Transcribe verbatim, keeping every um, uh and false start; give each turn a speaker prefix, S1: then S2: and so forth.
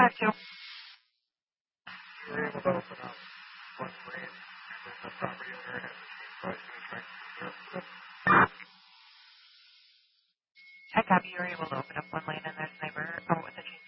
S1: back to?
S2: You're able to open up one lane with the property owner and but
S1: I copy. You're able to open up one lane and there's a neighbor. Oh, with the